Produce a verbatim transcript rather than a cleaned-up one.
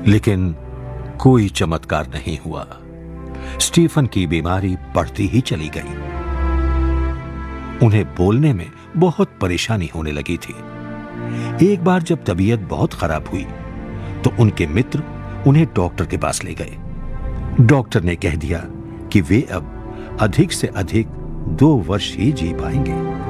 लेकिन कोई चमत्कार नहीं हुआ। स्टीफन की बीमारी बढ़ती ही चली गई। उन्हें बोलने में बहुत परेशानी होने लगी थी। एक बार जब तबीयत बहुत खराब हुई तो उनके मित्र उन्हें डॉक्टर के पास ले गए। डॉक्टर ने कह दिया कि वे अब अधिक से अधिक दो वर्ष ही जी पाएंगे।